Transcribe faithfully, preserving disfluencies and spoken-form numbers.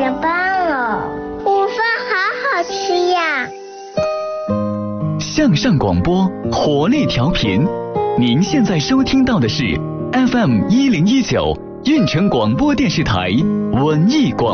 人帮了，午饭好好吃呀。 向上广播，活力调频，您现在收听到的是 F M 一零一九运城广播电视台文艺广播。